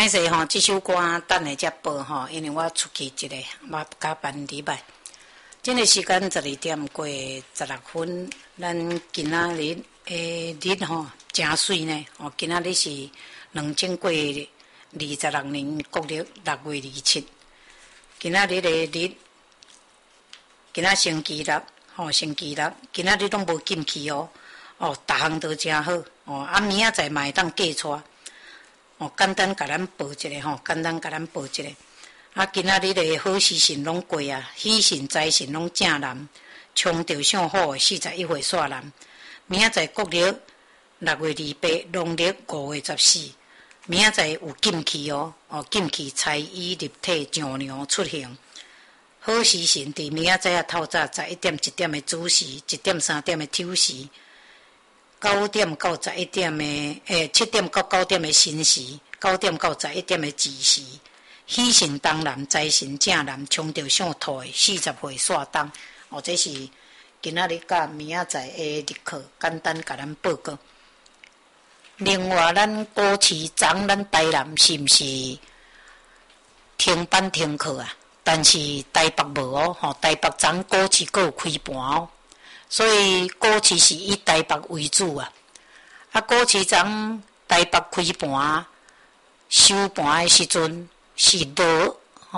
歹势吼，即首歌等下才播吼，因为我出去一个，我加班礼拜。这个时间12点过16分，咱今仔日日吼真水呢。哦，今仔日是2000过26年国历6月27。今仔日的日，今仔星期六，吼星期六，今仔日拢无禁去哦。哦，逐项都真好。哦，明仔载嘛会当过出。哦，简单甲咱报一下吼，简单甲咱报一下。今仔日的好时辰拢过啊，喜辰财神拢正南，冲着上好的41岁煞南。明仔载国历6月28，农历5月14。明仔载有禁忌哦，禁忌财衣立体上娘出行。好时辰伫明仔载透早11点1点的子时，1点3点的丑时。9点到11点的7点到9点的申时，9点到11点的子时，喜神东南，财神正南，冲着上土的40岁煞东。哦，这是今仔日甲明仔载的日课，简单甲咱报告。另外，咱高市昨咱台南是毋是停班停课啊？但是台北无哦，吼，台北昨高市阁有开盘哦。所以股市是以台北为主啊！股市昨台北开盘收盘的时阵是落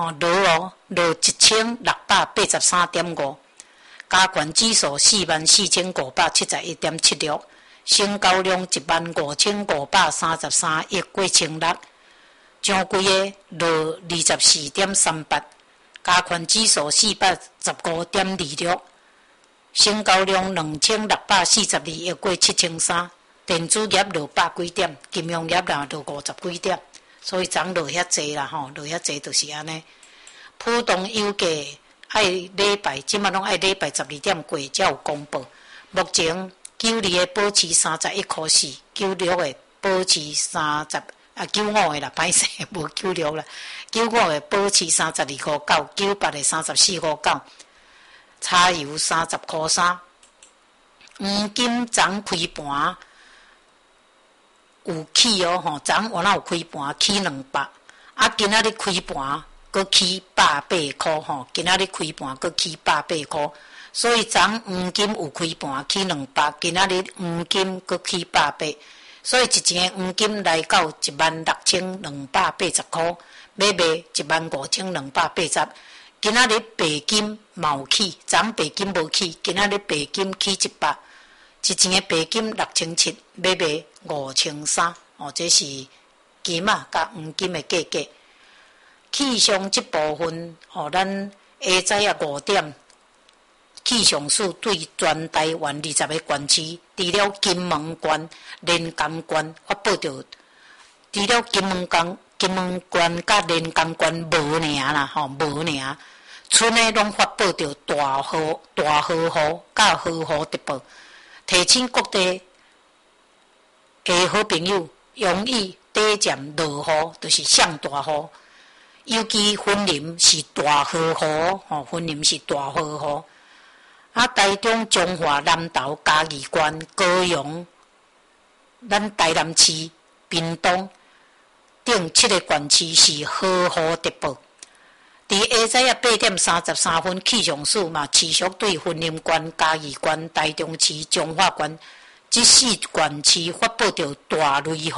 1683.5，加权指数44571.76，成交量15533亿过千六，上柜的落24.38，加权指数415.26。成交量2642亿过7300，电子业落100几点，金融业落50几点，所以昨落遐济啦吼，落遐济就是安尼。浦东油价爱礼拜，即马拢爱礼拜12点过才有公布。目前92的保持31块4，96的保持95的啦，歹势无96啦，95的保持32块9，98的34块9。柴油30块3，黄金昨开盘有起哦吼，昨原来有开盘起200，今仔日开盘阁起180块吼，今仔日开盘阁起180块，所以昨黄金有开盘起200，今仔日黄金阁起180，所以一件黄金来到16280块，买卖15280。今仔日白金嘛有起，昨白金无起，今仔日白金起100，一件白金6700，买卖5300。哦，这是金啊甲黄金的价格。气象这部分，咱下早5点，气象署对全台湾20个县市，除了金门县、连江县发布着，除了金门县甲连江县无尔啦，无尔。村内拢发布着大豪雨甲豪雨特报，提醒各地的好朋友容易抵占落雨，就是上大雨。尤其云林是大豪雨，云林是大豪雨。台中、彰化、南投、嘉义县、高雄、咱台南市、屏东等7个县市是豪雨特报。伫下早8点33分，气象署嘛持续对云林县、嘉义县、台中市、彰化县这4县市发布着大雷雨，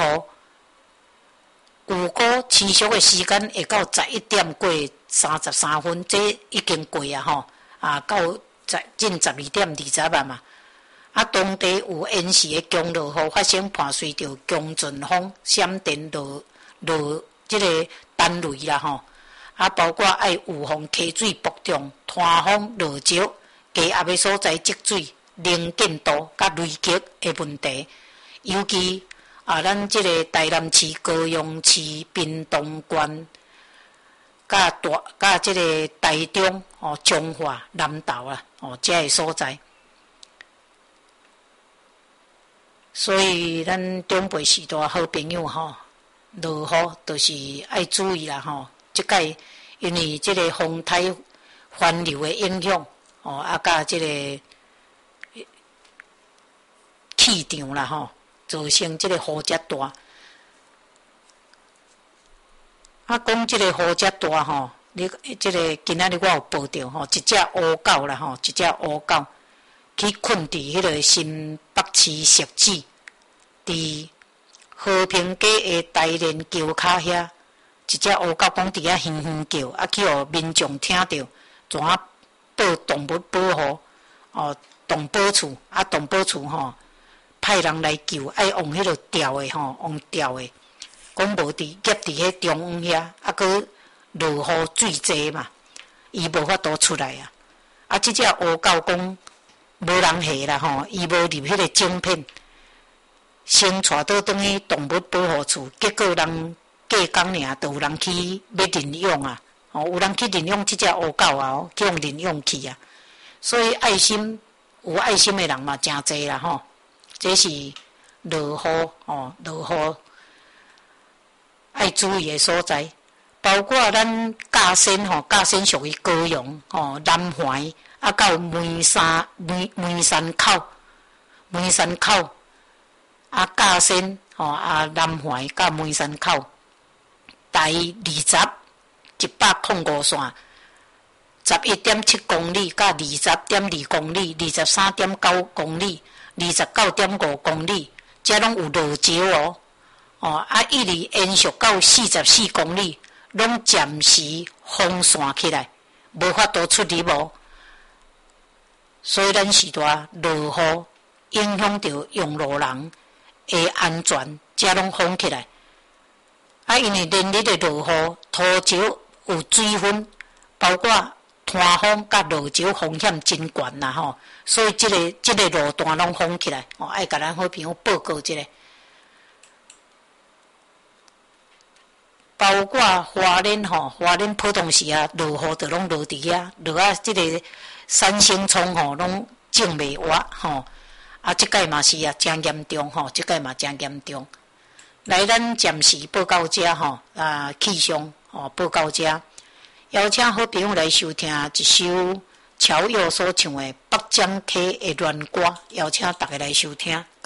预估持续的时间会到11点过33分，这已经过啊吼，到近12点20分嘛。当地有延时的强落雨发生，伴随着强阵风、闪电、落这个单雷啦吼。包括爱有风溪水暴涨、摊风落石、低压的所在积水、能见度甲雷击的问题。尤其咱这个台南市、高雄市、屏东县、甲这个台中、彰化、南投啦，这个所在。所以咱中北时代好朋友落雨就是爱注意啦即届因为这个风台环流的影响，甲这个气场啦造成这个雨遮大。 啊，讲即个雨遮大吼，你即个今仔日我有报着吼，一只乌狗啦吼，一只乌狗去困伫迄个新北市汐止，伫和平街的大连桥骹遐，一只乌狗讲伫遐哼哼叫，啊去互民众听着，怎啊报动物保护哦，动保处啊，动保处吼派人来救，爱用迄个吊的吼，用吊的。讲无伫夹伫迄中央遐，啊，佮落雨水济嘛，伊无法度出来啊。啊，即只乌狗讲无人下啦吼，伊无入迄个晶片，先带倒转去动物保护处，结果人过工尔，就有人去要领养啊。哦，有人去领养即只乌狗啊，去用领养去啊。所以爱心有爱心的人嘛，真济啦吼。这是落雨哦，落雨。爱注意的所在，包括咱甲仙吼，甲仙属于高阳吼、南怀啊，到梅山口，啊甲仙吼啊南怀到梅山口，台20-105线，11.7公里到20.2公里，23.9公里，29.5公里，这拢有落石哦。哦，啊，一直延续到44公里，拢暂时封线起来，无法度出入哦。所以咱时代落雨，影响到用路人的安全，才拢封起来。啊，因为连日的落雨，土石有水分，包括摊风甲落石风险真悬啦吼。所以这个路段拢封起来，哦，爱甲咱好朋友报告一下。包括花莲吼，花莲普通时啊，落雨就拢落伫遐，落啊，即个三星葱吼，拢种袂活吼。啊，即届嘛是啊，真严重吼，即届嘛真严重。来，咱暂时报到遮吼，啊，气象吼报到遮，邀请好朋友来收听一首乔佑所唱的《北江溪的恋歌》，邀请大家来收听。